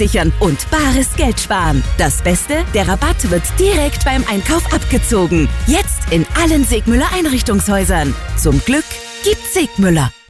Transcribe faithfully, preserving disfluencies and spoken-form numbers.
absichern und bares Geld sparen. Das Beste, der Rabatt wird direkt beim Einkauf abgezogen. Jetzt in allen Segmüller Einrichtungshäusern. Zum Glück gibt's Segmüller.